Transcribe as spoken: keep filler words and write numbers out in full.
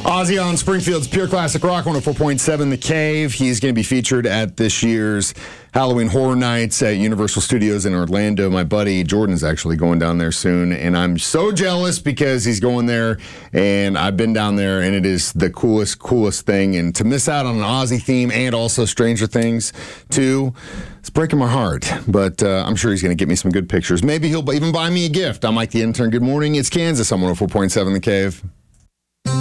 Ozzy on Springfield's Pure Classic Rock one oh four point seven The Cave. He's going to be featured at this year's Halloween Horror Nights at Universal Studios in Orlando. My buddy Jordan's actually going down there soon, and I'm so jealous because he's going there, and I've been down there, and it is the coolest, coolest thing. And to miss out on an Ozzy theme and also Stranger Things, too, it's breaking my heart. But uh, I'm sure he's going to get me some good pictures. Maybe he'll even buy me a gift. I'm Mike the Intern. Good morning. It's Kansas on one oh four point seven The Cave.